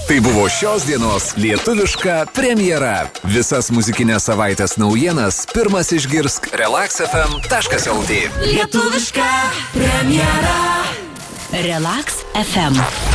Tai buvo šios dienos lietuviška premjera. Visas muzikinės savaitės naujienas pirmas išgirsk relaxfm.lt. Lietuviška premjera. Relax FM.